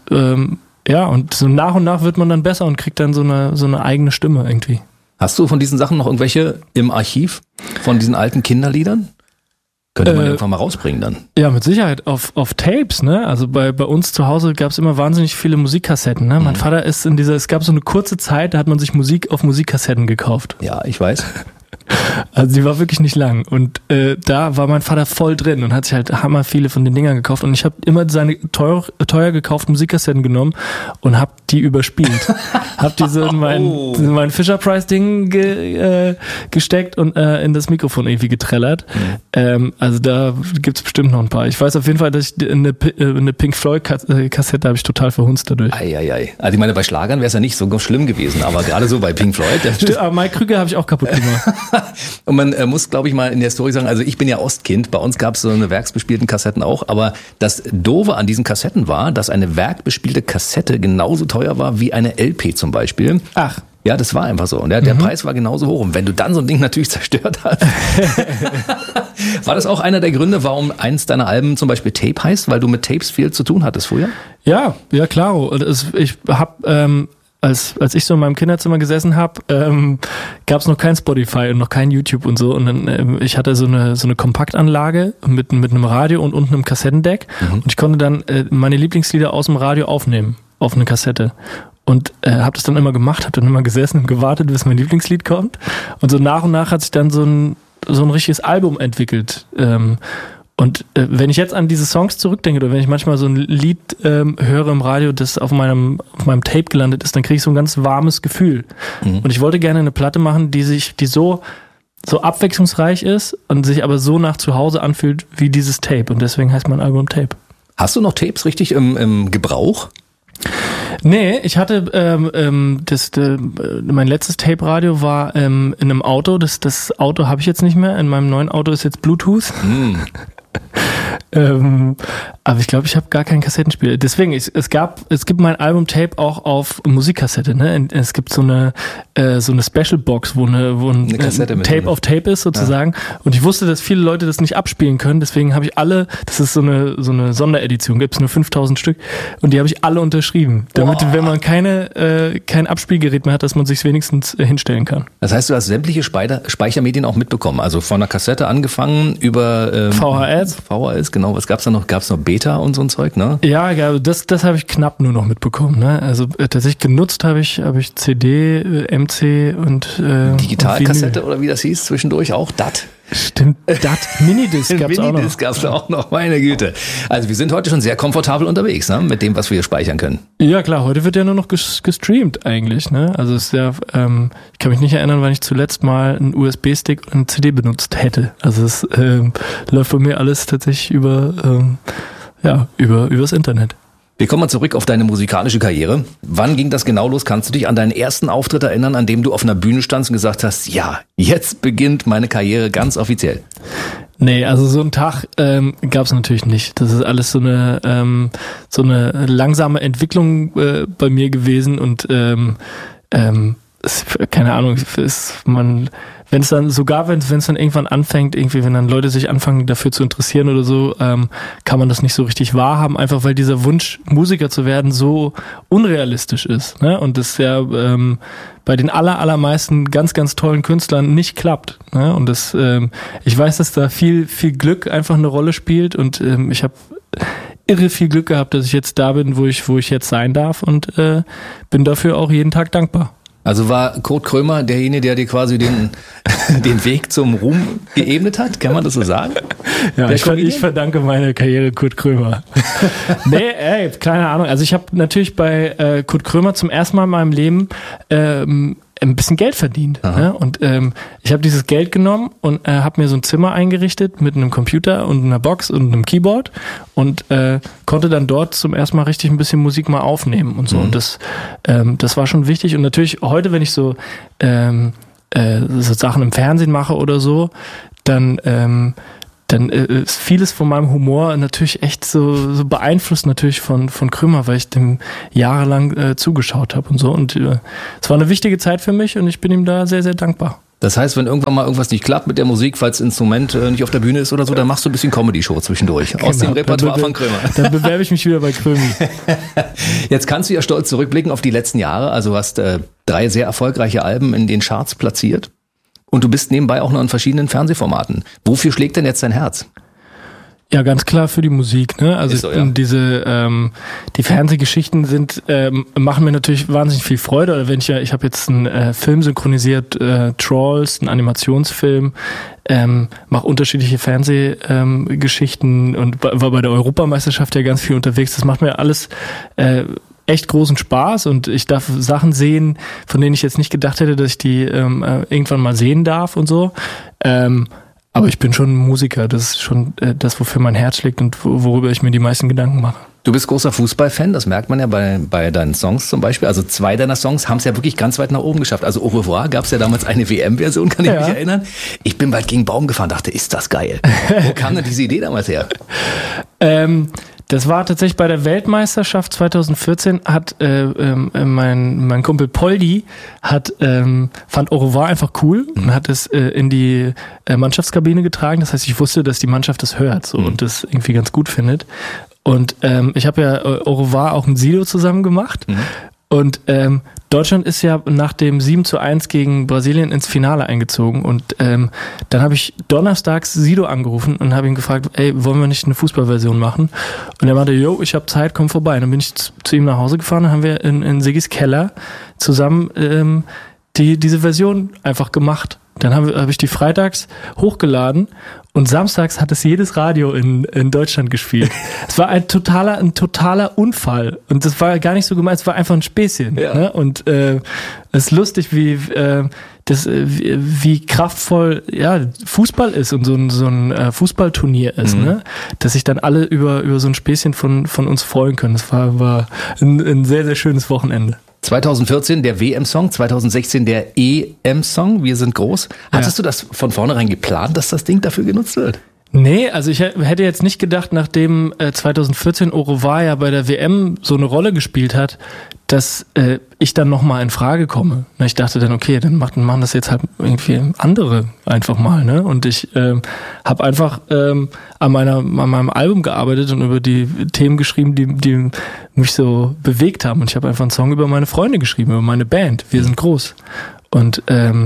so nach und nach wird man dann besser und kriegt dann so eine eigene Stimme irgendwie. Hast du von diesen Sachen noch irgendwelche im Archiv? Von diesen alten Kinderliedern? Könnte man irgendwann mal rausbringen dann. Ja, mit Sicherheit. Auf Tapes, ne? Also bei uns zu Hause gab es immer wahnsinnig viele Musikkassetten, ne? Mein Vater ist es gab so eine kurze Zeit, da hat man sich Musik auf Musikkassetten gekauft. Ja, ich weiß. Also die war wirklich nicht lang und da war mein Vater voll drin und hat sich halt hammer viele von den Dingern gekauft und ich habe immer seine teuer gekauften Musikkassetten genommen und habe die überspielt. Hab die so in mein Fisher-Price-Ding gesteckt und in das Mikrofon irgendwie getrellert. Also da gibt's bestimmt noch ein paar. Ich weiß auf jeden Fall, dass ich eine Pink Floyd-Kassette habe ich total verhunzt dadurch. Eieiei. Also ich meine, bei Schlagern wäre es ja nicht so schlimm gewesen, aber gerade so bei Pink Floyd. Stimmt, aber Mike Krüger habe ich auch kaputt gemacht. Und man muss, glaube ich, mal in der Story sagen, also ich bin ja Ostkind, bei uns gab es so eine werksbespielten Kassetten auch, aber das Doofe an diesen Kassetten war, dass eine werkbespielte Kassette genauso teuer war wie eine LP zum Beispiel. Ach. Ja, das war einfach so. Und der Preis war genauso hoch. Und wenn du dann so ein Ding natürlich zerstört hast. War das auch einer der Gründe, warum eins deiner Alben zum Beispiel Tape heißt? Weil du mit Tapes viel zu tun hattest früher? Ja, klar. Ich habe als ich so in meinem Kinderzimmer gesessen habe, gab es noch kein Spotify und noch kein YouTube und so. Und dann ich hatte so eine Kompaktanlage mit einem Radio und unten einem Kassettendeck. Und ich konnte dann meine Lieblingslieder aus dem Radio aufnehmen auf eine Kassette. Und habe das dann immer gemacht, habe dann immer gesessen und gewartet, bis mein Lieblingslied kommt. Und so nach und nach hat sich dann so ein richtiges Album entwickelt. Und wenn ich jetzt an diese Songs zurückdenke oder wenn ich manchmal so ein Lied höre im Radio, das auf meinem Tape gelandet ist, dann kriege ich so ein ganz warmes Gefühl. Und ich wollte gerne eine Platte machen, die so abwechslungsreich ist und sich aber so nach zu Hause anfühlt wie dieses Tape. Und deswegen heißt mein Album Tape. Hast du noch Tapes richtig im Gebrauch? Nee, ich hatte mein letztes Tape-Radio war in einem Auto. Das Auto habe ich jetzt nicht mehr. In meinem neuen Auto ist jetzt Bluetooth. Aber ich glaube, ich habe gar keinen Kassettenspieler. Deswegen, es gibt mein Album-Tape auch auf Musikkassette. Ne? Es gibt so eine Special-Box, wo ein Tape auf Tape ist sozusagen. Ja. Und ich wusste, dass viele Leute das nicht abspielen können. Deswegen habe ich alle, das ist so eine Sonderedition, gibt es nur 5000 Stück. Und die habe ich alle unterschrieben. Damit, wenn man kein Abspielgerät mehr hat, dass man sich wenigstens hinstellen kann. Das heißt, du hast sämtliche Speichermedien auch mitbekommen. Also von der Kassette angefangen über VHS, genau. Was gab's da noch? Gab's noch Beta und so ein Zeug, ne? Ja, das habe ich knapp nur noch mitbekommen, ne? Also tatsächlich genutzt habe ich CD, MC und Digitalkassette oder wie das hieß zwischendurch auch, DAT. Stimmt, DAT, Minidisc gab's auch noch. Minidisc gab's auch noch, meine Güte. Also wir sind heute schon sehr komfortabel unterwegs, ne? Mit dem, was wir speichern können. Ja klar, heute wird ja nur noch gestreamt eigentlich, ne? Also es ist ja, ich kann mich nicht erinnern, wann ich zuletzt mal einen USB-Stick und eine CD benutzt hätte. Also es läuft bei mir alles tatsächlich übers Internet. Wir kommen mal zurück auf deine musikalische Karriere. Wann ging das genau los? Kannst du dich an deinen ersten Auftritt erinnern, an dem du auf einer Bühne standst und gesagt hast, ja, jetzt beginnt meine Karriere ganz offiziell? Nee, also so einen Tag gab es natürlich nicht. Das ist alles so eine langsame Entwicklung bei mir gewesen und keine Ahnung, wenn es dann irgendwann anfängt, irgendwie, wenn dann Leute sich anfangen dafür zu interessieren oder so, kann man das nicht so richtig wahrhaben, einfach weil dieser Wunsch, Musiker zu werden, so unrealistisch ist, ne? Und das ja bei den allermeisten ganz, ganz tollen Künstlern nicht klappt, ne? Und das, ich weiß, dass da viel, viel Glück einfach eine Rolle spielt und ich habe irre viel Glück gehabt, dass ich jetzt da bin, wo ich jetzt sein darf und bin dafür auch jeden Tag dankbar. Also war Kurt Krömer derjenige, der dir quasi den Weg zum Ruhm geebnet hat? Kann man das so sagen? Ja, ich verdanke meine Karriere Kurt Krömer. Nee, keine Ahnung. Also ich habe natürlich bei Kurt Krömer zum ersten Mal in meinem Leben ein bisschen Geld verdient. Ne? Und ich habe dieses Geld genommen und habe mir so ein Zimmer eingerichtet mit einem Computer und einer Box und einem Keyboard und konnte dann dort zum ersten Mal richtig ein bisschen Musik mal aufnehmen und so. Und das war schon wichtig. Und natürlich heute, wenn ich so so Sachen im Fernsehen mache oder so, dann ist vieles von meinem Humor natürlich echt so beeinflusst natürlich von Krömer, weil ich dem jahrelang zugeschaut habe und so. Und es war eine wichtige Zeit für mich und ich bin ihm da sehr, sehr dankbar. Das heißt, wenn irgendwann mal irgendwas nicht klappt mit der Musik, falls das Instrument nicht auf der Bühne ist oder so, dann machst du ein bisschen Comedy-Show zwischendurch aus dem Repertoire von Krömer. Dann bewerbe ich mich wieder bei Krömi. Jetzt kannst du ja stolz zurückblicken auf die letzten Jahre. Also du hast 3 sehr erfolgreiche Alben in den Charts platziert und du bist nebenbei auch noch in verschiedenen Fernsehformaten. Wofür schlägt denn jetzt dein Herz? Ja, ganz klar für die Musik, ne? Also so, ja. Die Fernsehgeschichten machen mir natürlich wahnsinnig viel Freude. Oder wenn ich habe jetzt einen Film synchronisiert, Trolls, einen Animationsfilm, mache unterschiedliche Fernsehgeschichten und war bei der Europameisterschaft ja ganz viel unterwegs. Das macht mir alles echt großen Spaß und ich darf Sachen sehen, von denen ich jetzt nicht gedacht hätte, dass ich die irgendwann mal sehen darf und so. Aber ich bin schon ein Musiker, das ist schon das, wofür mein Herz schlägt und worüber ich mir die meisten Gedanken mache. Du bist großer Fußballfan, das merkt man ja bei deinen Songs zum Beispiel. Also 2 deiner Songs haben es ja wirklich ganz weit nach oben geschafft. Also Au revoir gab es ja damals eine WM-Version, kann ich mich erinnern. Ich bin bald gegen Baum gefahren, dachte, ist das geil. Wo kam denn diese Idee damals her? Das war tatsächlich bei der Weltmeisterschaft 2014 hat mein Kumpel Poldi fand Au revoir einfach cool und hat es in die Mannschaftskabine getragen. Das heißt, ich wusste, dass die Mannschaft das hört so und das irgendwie ganz gut findet. Und ich habe ja Au revoir auch mit Sido zusammen gemacht. Und Deutschland ist ja nach dem 7:1 gegen Brasilien ins Finale eingezogen und dann habe ich donnerstags Sido angerufen und habe ihn gefragt, ey, wollen wir nicht eine Fußballversion machen? Und er meinte, yo, ich habe Zeit, komm vorbei. Und dann bin ich zu ihm nach Hause gefahren und haben wir in Siggis Keller zusammen diese Version einfach gemacht. Dann hab ich die freitags hochgeladen und samstags hat es jedes Radio in Deutschland gespielt. Es war ein totaler Unfall und das war gar nicht so gemeint, es war einfach ein Späßchen. Ja. Ne? Und es ist lustig, wie kraftvoll Fußball ist und so ein Fußballturnier ist, ne? Dass sich dann alle über so ein Späßchen von uns freuen können. Das war ein sehr, sehr schönes Wochenende. 2014 der WM-Song, 2016 der EM-Song, Wir sind groß. Hattest du das von vornherein geplant, dass das Ding dafür genutzt wird? Nee, also ich hätte jetzt nicht gedacht, nachdem 2014 Au revoir ja bei der WM so eine Rolle gespielt hat, dass ich dann nochmal in Frage komme. Ich dachte dann, okay, dann machen das jetzt halt irgendwie andere einfach mal, ne? Und ich habe einfach an meinem Album gearbeitet und über die Themen geschrieben, die mich so bewegt haben. Und ich habe einfach einen Song über meine Freunde geschrieben, über meine Band. Wir sind groß. Und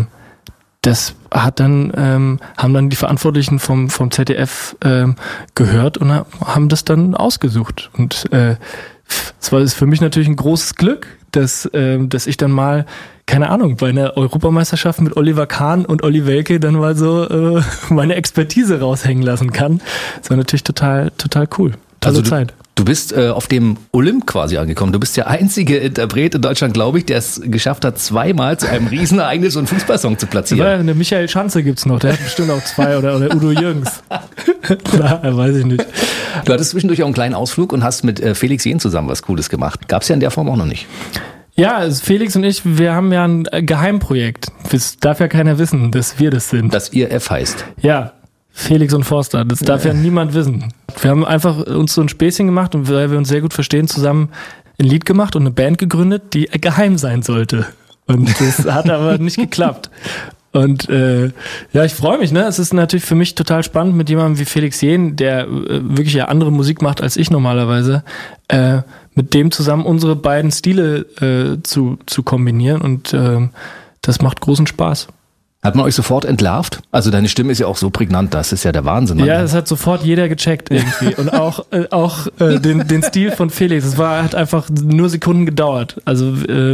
das haben dann die Verantwortlichen vom ZDF gehört und haben das dann ausgesucht. Und es war für mich natürlich ein großes Glück, dass ich dann mal, keine Ahnung, bei einer Europameisterschaft mit Oliver Kahn und Olli Welke dann mal so meine Expertise raushängen lassen kann. Das war natürlich total cool. Also Zeit. Du bist auf dem Olymp quasi angekommen. Du bist der einzige Interpret in Deutschland, glaube ich, der es geschafft hat, 2-mal zu einem Riesenereignis und Fußballsong zu platzieren. Ja, eine Michael Schanze gibt's noch, der hat bestimmt auch 2 oder Udo Jürgens. Klar, weiß ich nicht. Du hattest zwischendurch auch einen kleinen Ausflug und hast mit Felix Jähn zusammen was Cooles gemacht. Gab's ja in der Form auch noch nicht. Ja, also Felix und ich, wir haben ja ein Geheimprojekt. Das darf ja keiner wissen, dass wir das sind. Dass ihr F heißt. Ja. Felix und Forster, das darf ja niemand wissen. Wir haben einfach uns so ein Späßchen gemacht und weil wir uns sehr gut verstehen, zusammen ein Lied gemacht und eine Band gegründet, die geheim sein sollte. Und das hat aber nicht geklappt. Und ich freue mich, ne? Es ist natürlich für mich total spannend, mit jemandem wie Felix Jähn, der wirklich ja andere Musik macht als ich normalerweise, mit dem zusammen unsere beiden Stile zu kombinieren und das macht großen Spaß. Hat man euch sofort entlarvt? Also deine Stimme ist ja auch so prägnant, das ist ja der Wahnsinn. Ja, das hat sofort jeder gecheckt irgendwie. Und auch den Stil von Felix. Es hat einfach nur Sekunden gedauert. Also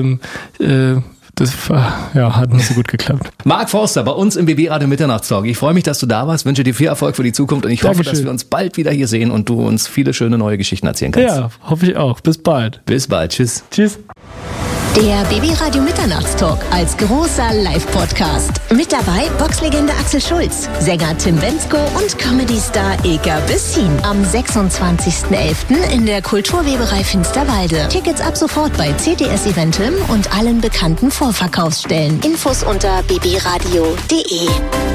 das hat nicht so gut geklappt. Mark Forster bei uns im BB Radio Mitternachtstalk. Ich freue mich, dass du da warst, wünsche dir viel Erfolg für die Zukunft und ich hoffe, dass wir uns bald wieder hier sehen und du uns viele schöne neue Geschichten erzählen kannst. Ja, hoffe ich auch. Bis bald. Bis bald. Tschüss. Tschüss. Der BB-Radio Mitternachtstalk als großer Live-Podcast. Mit dabei Boxlegende Axel Schulz, Sänger Tim Bendzko und Comedy-Star Eka Bessin. Am 26.11. in der Kulturweberei Finsterwalde. Tickets ab sofort bei CTS Eventim und allen bekannten Vorverkaufsstellen. Infos unter bbradio.de.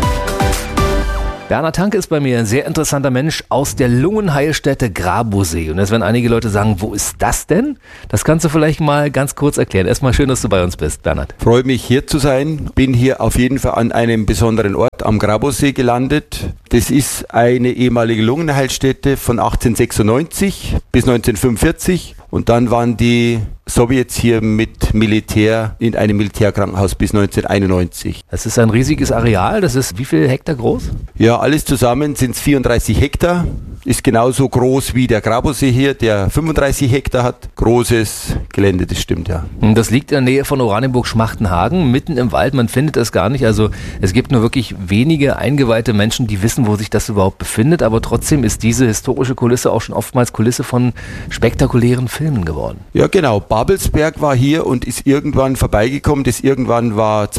Bernhard Hanke ist bei mir ein sehr interessanter Mensch aus der Lungenheilstätte Grabosee. Und jetzt werden einige Leute sagen, wo ist das denn? Das kannst du vielleicht mal ganz kurz erklären. Erstmal schön, dass du bei uns bist, Bernhard. Freue mich, hier zu sein. Bin hier auf jeden Fall an einem besonderen Ort am Grabosee gelandet. Das ist eine ehemalige Lungenheilstätte von 1896 bis 1945. Und dann waren die Sowjets hier mit Militär in einem Militärkrankenhaus bis 1991. Das ist ein riesiges Areal. Das ist wie viel Hektar groß? Ja, alles zusammen sind es 34 Hektar. Ist genauso groß wie der Grabosee hier, der 35 Hektar hat. Großes Gelände, das stimmt, ja. Das liegt in der Nähe von Oranienburg-Schmachtenhagen, mitten im Wald. Man findet das gar nicht. Also es gibt nur wirklich wenige eingeweihte Menschen, die wissen, wo sich das überhaupt befindet. Aber trotzdem ist diese historische Kulisse auch schon oftmals Kulisse von spektakulären Filmen geworden. Ja, genau. Babelsberg war hier und ist irgendwann vorbeigekommen. Das irgendwann war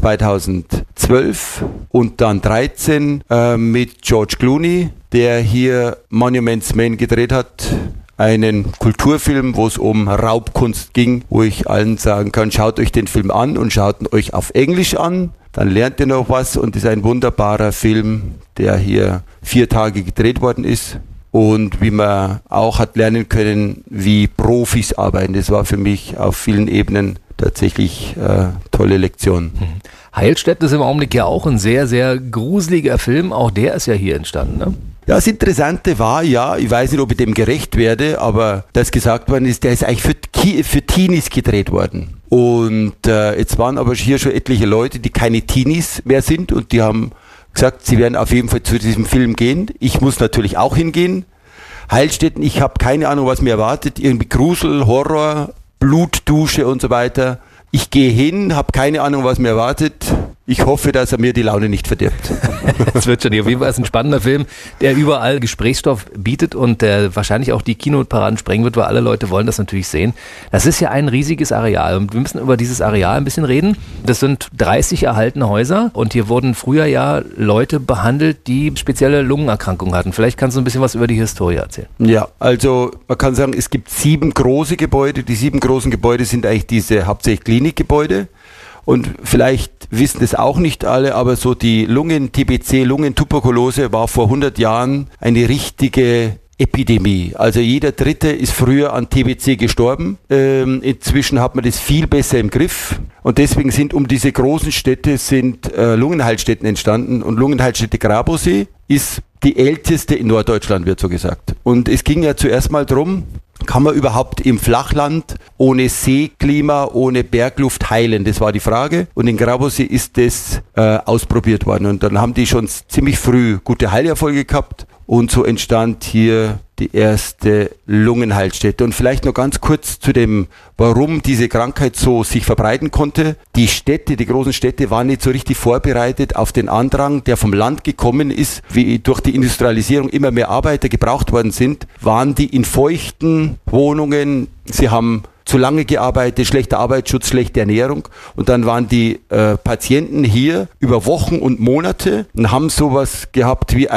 2012 und dann 2013 mit George Clooney, der hier Monuments Men gedreht hat. Einen Kulturfilm, wo es um Raubkunst ging, wo ich allen sagen kann, schaut euch den Film an und schaut ihn euch auf Englisch an. Dann lernt ihr noch was und ist ein wunderbarer Film, der hier 4 Tage gedreht worden ist. Und wie man auch hat lernen können, wie Profis arbeiten. Das war für mich auf vielen Ebenen tatsächlich tolle Lektion. Heilstätte ist im Augenblick ja auch ein sehr, sehr gruseliger Film. Auch der ist ja hier entstanden, ne? Ja, das Interessante war, ja, ich weiß nicht, ob ich dem gerecht werde, aber das gesagt worden ist, der ist eigentlich für Teenies gedreht worden. Und jetzt waren aber hier schon etliche Leute, die keine Teenies mehr sind und die haben gesagt, sie werden auf jeden Fall zu diesem Film gehen. Ich muss natürlich auch hingehen. Heilstätten, ich habe keine Ahnung, was mir erwartet. Irgendwie Grusel, Horror, Blutdusche und so weiter. Ich gehe hin, habe keine Ahnung, was mir erwartet. Ich hoffe, dass er mir die Laune nicht verdirbt. Das wird schon. Auf jeden Fall ist ein spannender Film, der überall Gesprächsstoff bietet und der wahrscheinlich auch die Kinoparaden sprengen wird, weil alle Leute wollen das natürlich sehen. Das ist ja ein riesiges Areal und wir müssen über dieses Areal ein bisschen reden. Das sind 30 erhaltene Häuser und hier wurden früher ja Leute behandelt, die spezielle Lungenerkrankungen hatten. Vielleicht kannst du ein bisschen was über die Historie erzählen. Ja, also man kann sagen, es gibt 7 große Gebäude. Die 7 großen Gebäude sind eigentlich diese hauptsächlich Klinikgebäude. Und vielleicht wissen das auch nicht alle, aber so die Lungen-TBC, Lungentuberkulose war vor 100 Jahren eine richtige Epidemie. Also jeder Dritte ist früher an TBC gestorben. Inzwischen hat man das viel besser im Griff. Und deswegen sind um diese großen Städte Lungenheilstätten entstanden. Und Lungenheilstätte Grabosee ist die älteste in Norddeutschland, wird so gesagt. Und es ging ja zuerst mal drum, kann man überhaupt im Flachland ohne Seeklima, ohne Bergluft heilen? Das war die Frage. Und in Grabosee ist das ausprobiert worden. Und dann haben die schon ziemlich früh gute Heilerfolge gehabt. Und so entstand hier die erste Lungenheilstätte. Und vielleicht noch ganz kurz zu dem, warum diese Krankheit so sich verbreiten konnte. Die Städte, die großen Städte waren nicht so richtig vorbereitet auf den Andrang, der vom Land gekommen ist. Wie durch die Industrialisierung immer mehr Arbeiter gebraucht worden sind, waren die in feuchten Wohnungen. Sie haben zu lange gearbeitet, schlechter Arbeitsschutz, schlechte Ernährung. Und dann waren die Patienten hier über Wochen und Monate und haben sowas gehabt wie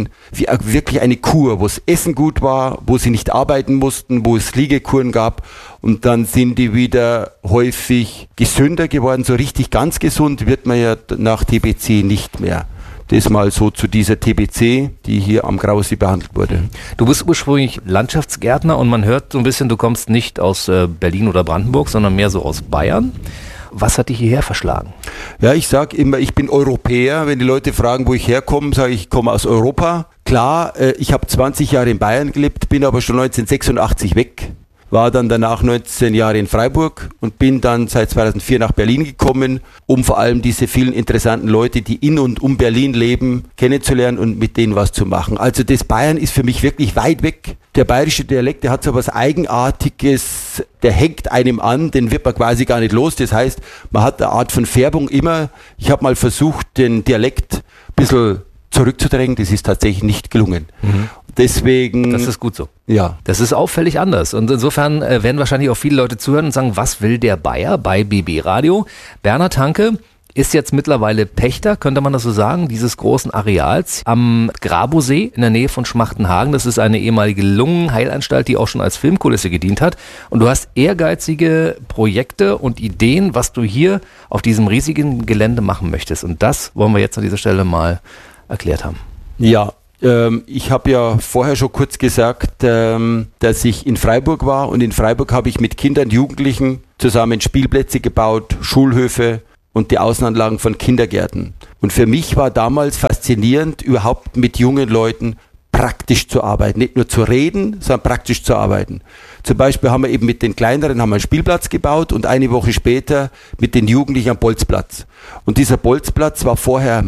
wirklich eine Kur, wo das Essen gut war, wo sie nicht arbeiten mussten, wo es Liegekuren gab. Und dann sind die wieder häufig gesünder geworden. So richtig ganz gesund wird man ja nach TBC nicht mehr. Das mal so zu dieser TBC, die hier am Grabosee behandelt wurde. Du bist ursprünglich Landschaftsgärtner und man hört so ein bisschen, du kommst nicht aus Berlin oder Brandenburg, sondern mehr so aus Bayern. Was hat dich hierher verschlagen? Ja, ich sage immer, ich bin Europäer. Wenn die Leute fragen, wo ich herkomme, sage ich komme aus Europa. Klar, ich habe 20 Jahre in Bayern gelebt, bin aber schon 1986 weg. War dann danach 19 Jahre in Freiburg und bin dann seit 2004 nach Berlin gekommen, um vor allem diese vielen interessanten Leute, die in und um Berlin leben, kennenzulernen und mit denen was zu machen. Also das Bayern ist für mich wirklich weit weg. Der bayerische Dialekt, der hat so was Eigenartiges, der hängt einem an, den wird man quasi gar nicht los. Das heißt, man hat eine Art von Färbung immer. Ich habe mal versucht, den Dialekt ein bisschen zurückzudrängen. Das ist tatsächlich nicht gelungen. Deswegen. Das ist gut so. Ja. Das ist auffällig anders. Und insofern werden wahrscheinlich auch viele Leute zuhören und sagen, was will der Bayer bei BB Radio? Bernhard Hanke ist jetzt mittlerweile Pächter, könnte man das so sagen, dieses großen Areals am Grabosee in der Nähe von Schmachtenhagen. Das ist eine ehemalige Lungenheilanstalt, die auch schon als Filmkulisse gedient hat. Und du hast ehrgeizige Projekte und Ideen, was du hier auf diesem riesigen Gelände machen möchtest. Und das wollen wir jetzt an dieser Stelle mal erklärt haben. Ja. Ich habe ja vorher schon kurz gesagt, dass ich in Freiburg war, und in Freiburg habe ich mit Kindern und Jugendlichen zusammen Spielplätze gebaut, Schulhöfe und die Außenanlagen von Kindergärten. Und für mich war damals faszinierend, überhaupt mit jungen Leuten praktisch zu arbeiten. Nicht nur zu reden, sondern praktisch zu arbeiten. Zum Beispiel haben wir eben mit den Kleineren einen Spielplatz gebaut und eine Woche später mit den Jugendlichen einen Bolzplatz. Und dieser Bolzplatz war vorher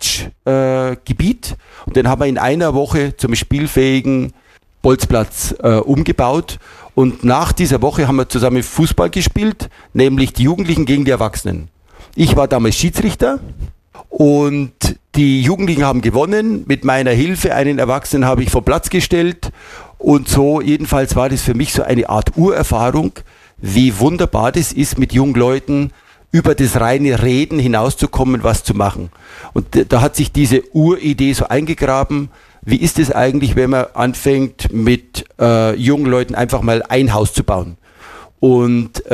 Matschgebiet und den haben wir in einer Woche zum spielfähigen Bolzplatz umgebaut. Und nach dieser Woche haben wir zusammen Fußball gespielt, nämlich die Jugendlichen gegen die Erwachsenen. Ich war damals Schiedsrichter und die Jugendlichen haben gewonnen. Mit meiner Hilfe, einen Erwachsenen habe ich vom Platz gestellt. Und so, jedenfalls war das für mich so eine Art Urerfahrung, wie wunderbar das ist, mit jungen Leuten über das reine Reden hinauszukommen, was zu machen. Und da hat sich diese Uridee so eingegraben. Wie ist es eigentlich, wenn man anfängt, mit jungen Leuten einfach mal ein Haus zu bauen? Und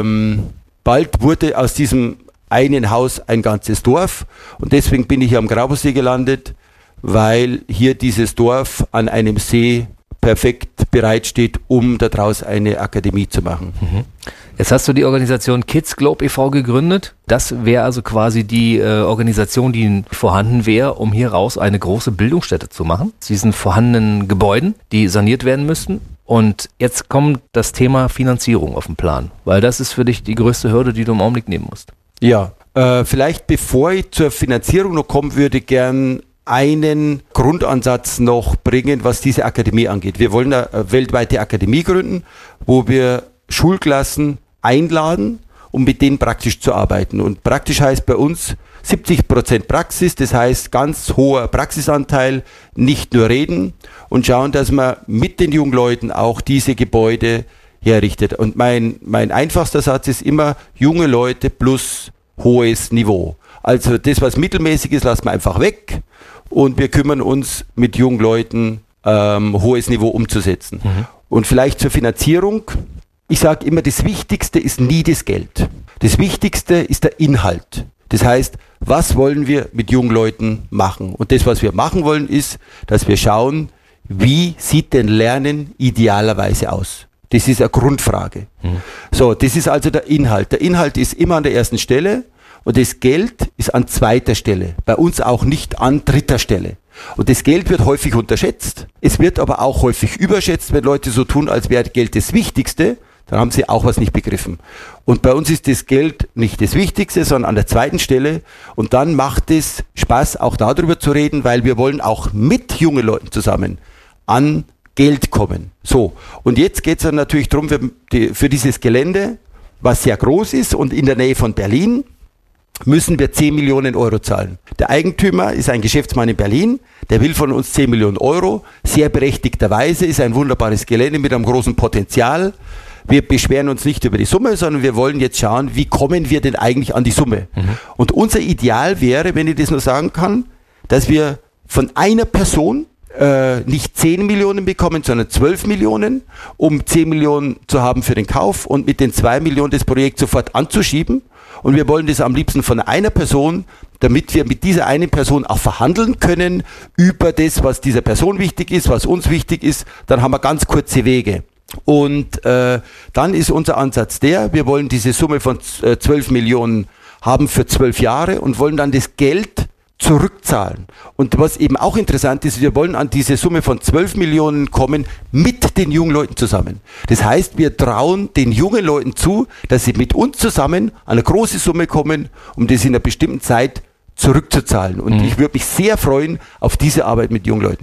bald wurde aus diesem einen Haus ein ganzes Dorf, und deswegen bin ich hier am Grabosee gelandet, weil hier dieses Dorf an einem See perfekt bereitsteht, um daraus eine Akademie zu machen. Jetzt hast du die Organisation Kids Globe e.V. gegründet. Das wäre also quasi die Organisation, die vorhanden wäre, um hier raus eine große Bildungsstätte zu machen. Diesen vorhandenen Gebäuden, die saniert werden müssten. Und jetzt kommt das Thema Finanzierung auf den Plan, weil das ist für dich die größte Hürde, die du im Augenblick nehmen musst. Ja, vielleicht bevor ich zur Finanzierung noch kommen würde, gern einen Grundansatz noch bringen, was diese Akademie angeht. Wir wollen eine weltweite Akademie gründen, wo wir Schulklassen einladen, um mit denen praktisch zu arbeiten. Und praktisch heißt bei uns 70% Praxis, das heißt ganz hoher Praxisanteil, nicht nur reden, und schauen, dass man mit den jungen Leuten auch diese Gebäude herrichtet. Und mein einfachster Satz ist immer junge Leute plus hohes Niveau. Also das, was mittelmäßig ist, lassen wir einfach weg, und wir kümmern uns mit jungen Leuten hohes Niveau umzusetzen. Und vielleicht zur Finanzierung. Ich sage immer, das Wichtigste ist nie das Geld. Das Wichtigste ist der Inhalt. Das heißt, was wollen wir mit jungen Leuten machen? Und das, was wir machen wollen, ist, dass wir schauen, wie sieht denn Lernen idealerweise aus? Das ist eine Grundfrage. So, das ist also der Inhalt. Der Inhalt ist immer an der ersten Stelle, und das Geld ist an zweiter Stelle. Bei uns auch nicht an dritter Stelle. Und das Geld wird häufig unterschätzt. Es wird aber auch häufig überschätzt, wenn Leute so tun, als wäre Geld das Wichtigste. Dann haben sie auch was nicht begriffen. Und bei uns ist das Geld nicht das Wichtigste, sondern an der zweiten Stelle. Und dann macht es Spaß, auch darüber zu reden, weil wir wollen auch mit jungen Leuten zusammen an Geld kommen. So, und jetzt geht es dann natürlich darum, für dieses Gelände, was sehr groß ist und in der Nähe von Berlin, müssen wir 10 Millionen Euro zahlen. Der Eigentümer ist ein Geschäftsmann in Berlin, der will von uns 10 Millionen Euro, sehr berechtigterweise, ist ein wunderbares Gelände mit einem großen Potenzial. Wir beschweren uns nicht über die Summe, sondern wir wollen jetzt schauen, wie kommen wir denn eigentlich an die Summe. Und unser Ideal wäre, wenn ich das nur sagen kann, dass wir von einer Person nicht 10 Millionen bekommen, sondern 12 Millionen, um 10 Millionen zu haben für den Kauf und mit den 2 Millionen das Projekt sofort anzuschieben. Und wir wollen das am liebsten von einer Person, damit wir mit dieser einen Person auch verhandeln können über das, was dieser Person wichtig ist, was uns wichtig ist. Dann haben wir ganz kurze Wege. Und dann ist unser Ansatz wir wollen diese Summe von 12 Millionen haben für 12 Jahre und wollen dann das Geld zurückzahlen. Und was eben auch interessant ist, wir wollen an diese Summe von 12 Millionen kommen mit den jungen Leuten zusammen. Das heißt, wir trauen den jungen Leuten zu, dass sie mit uns zusammen an eine große Summe kommen, um das in einer bestimmten Zeit zurückzuzahlen. Und ich würde mich sehr freuen auf diese Arbeit mit jungen Leuten.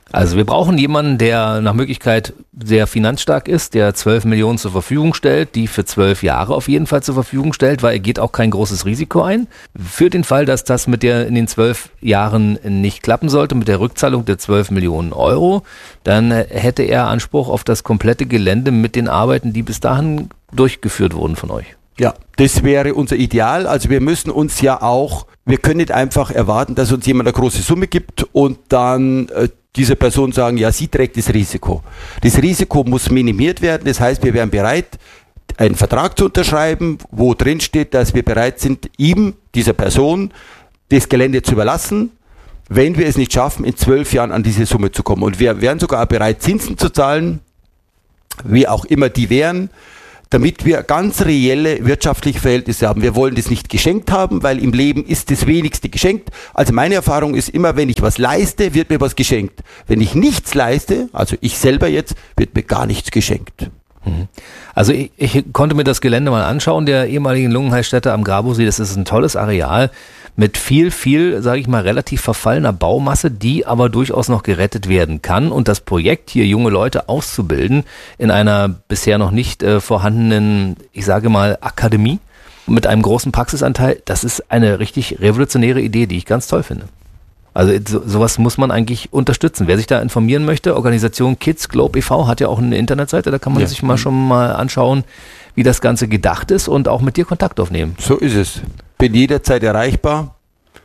Also wir brauchen jemanden, der nach Möglichkeit sehr finanzstark ist, der 12 Millionen zur Verfügung stellt, die für 12 Jahre auf jeden Fall zur Verfügung stellt, weil er geht auch kein großes Risiko ein. Für den Fall, dass das mit der in den 12 Jahren nicht klappen sollte, mit der Rückzahlung der 12 Millionen Euro, dann hätte er Anspruch auf das komplette Gelände mit den Arbeiten, die bis dahin durchgeführt wurden von euch. Ja, das wäre unser Ideal. Also wir müssen uns ja auch, wir können nicht einfach erwarten, dass uns jemand eine große Summe gibt und dann diese Person sagen, ja, sie trägt das Risiko. Das Risiko muss minimiert werden. Das heißt, wir wären bereit, einen Vertrag zu unterschreiben, wo drin steht, dass wir bereit sind, ihm, dieser Person, das Gelände zu überlassen, wenn wir es nicht schaffen, in 12 Jahren an diese Summe zu kommen. Und wir wären sogar bereit, Zinsen zu zahlen, wie auch immer die wären, damit wir ganz reelle wirtschaftliche Verhältnisse haben. Wir wollen das nicht geschenkt haben, weil im Leben ist das Wenigste geschenkt. Also meine Erfahrung ist immer, wenn ich was leiste, wird mir was geschenkt. Wenn ich nichts leiste, also ich selber jetzt, wird mir gar nichts geschenkt. Also ich konnte mir das Gelände mal anschauen, der ehemaligen Lungenheilstätte am Grabosee. Das ist ein tolles Areal mit viel, sage ich mal, relativ verfallener Baumasse, die aber durchaus noch gerettet werden kann. Und das Projekt, hier junge Leute auszubilden in einer bisher noch nicht vorhandenen, ich sage mal, Akademie mit einem großen Praxisanteil, das ist eine richtig revolutionäre Idee, die ich ganz toll finde. Also sowas muss man eigentlich unterstützen. Wer sich da informieren möchte, Organisation Kids Globe e.V. hat ja auch eine Internetseite, da kann man sich schon mal anschauen, wie das Ganze gedacht ist und auch mit dir Kontakt aufnehmen. So ist es. Bin jederzeit erreichbar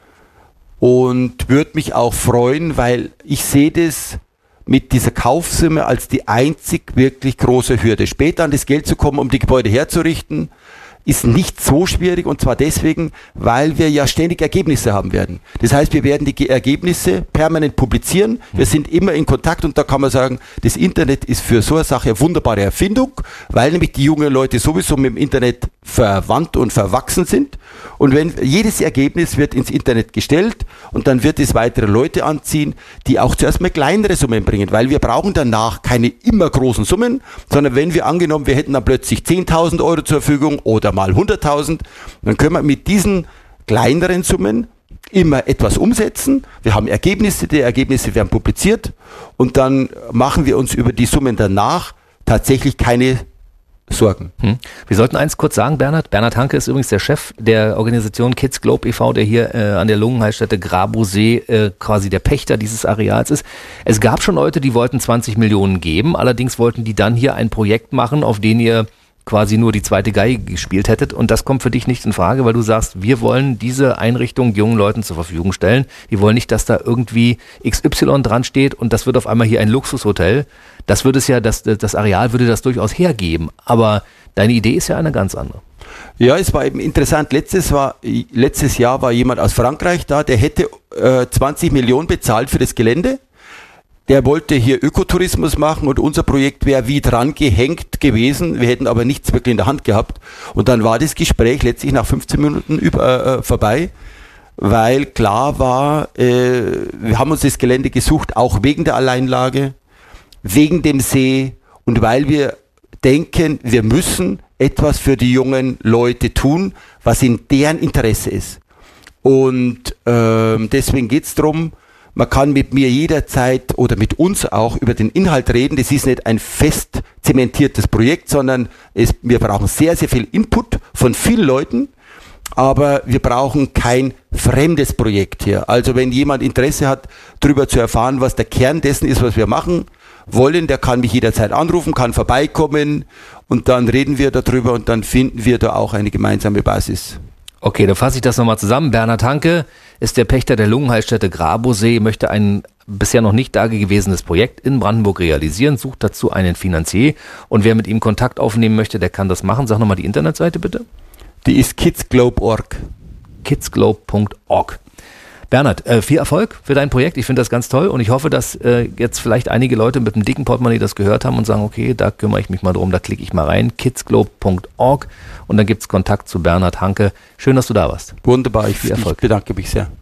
und würde mich auch freuen, weil ich sehe das mit dieser Kaufsumme als die einzig wirklich große Hürde. Später an das Geld zu kommen, um die Gebäude herzurichten, ist nicht so schwierig, und zwar deswegen, weil wir ja ständig Ergebnisse haben werden. Das heißt, wir werden die Ergebnisse permanent publizieren. Wir sind immer in Kontakt, und da kann man sagen, das Internet ist für so eine Sache eine wunderbare Erfindung, weil nämlich die jungen Leute sowieso mit dem Internet verwandt und verwachsen sind. Und wenn jedes Ergebnis wird ins Internet gestellt, und dann wird es weitere Leute anziehen, die auch zuerst mal kleinere Summen bringen, weil wir brauchen danach keine immer großen Summen, sondern wenn wir angenommen, wir hätten dann plötzlich 10.000 Euro zur Verfügung oder mal 100.000, dann können wir mit diesen kleineren Summen immer etwas umsetzen. Wir haben Ergebnisse, die Ergebnisse werden publiziert, und dann machen wir uns über die Summen danach tatsächlich keine Sorgen. Wir sollten eins kurz sagen, Bernhard. Bernhard Hanke ist übrigens der Chef der Organisation Kids Globe e.V., der hier an der Lungenheilstätte Grabosee quasi der Pächter dieses Areals ist. Es gab schon Leute, die wollten 20 Millionen geben, allerdings wollten die dann hier ein Projekt machen, auf den ihr quasi nur die zweite Geige gespielt hättet, und das kommt für dich nicht in Frage, weil du sagst, wir wollen diese Einrichtung jungen Leuten zur Verfügung stellen. Die wollen nicht, dass da irgendwie XY dran steht und das wird auf einmal hier ein Luxushotel. Das würde es ja, das Areal würde das durchaus hergeben, aber deine Idee ist ja eine ganz andere. Ja, es war eben interessant. Letztes Jahr war jemand aus Frankreich da, der hätte 20 Millionen bezahlt für das Gelände. Der wollte hier Ökotourismus machen, und unser Projekt wäre wie dran gehängt gewesen. Wir hätten aber nichts wirklich in der Hand gehabt. Und dann war das Gespräch letztlich nach 15 Minuten vorbei, weil klar war, wir haben uns das Gelände gesucht, auch wegen der Alleinlage, wegen dem See, und weil wir denken, wir müssen etwas für die jungen Leute tun, was in deren Interesse ist. Und deswegen geht es darum, man kann mit mir jederzeit oder mit uns auch über den Inhalt reden. Das ist nicht ein fest zementiertes Projekt, sondern wir brauchen sehr, sehr viel Input von vielen Leuten, aber wir brauchen kein fremdes Projekt hier. Also wenn jemand Interesse hat, darüber zu erfahren, was der Kern dessen ist, was wir machen wollen, der kann mich jederzeit anrufen, kann vorbeikommen, und dann reden wir darüber, und dann finden wir da auch eine gemeinsame Basis. Okay, dann fasse ich das nochmal zusammen. Bernhard Hanke ist der Pächter der Lungenheilstätte Grabosee, möchte ein bisher noch nicht dagewesenes Projekt in Brandenburg realisieren, sucht dazu einen Finanzier, und wer mit ihm Kontakt aufnehmen möchte, der kann das machen. Sag nochmal die Internetseite bitte. Die ist kidsglobe.org. kidsglobe.org. Bernhard, viel Erfolg für dein Projekt. Ich finde das ganz toll, und ich hoffe, dass jetzt vielleicht einige Leute mit einem dicken Portemonnaie das gehört haben und sagen, okay, da kümmere ich mich mal drum, da klicke ich mal rein, kidsglobe.org, und dann gibt es Kontakt zu Bernhard Hanke. Schön, dass du da warst. Wunderbar, ich viel Erfolg. Ich bedanke mich sehr.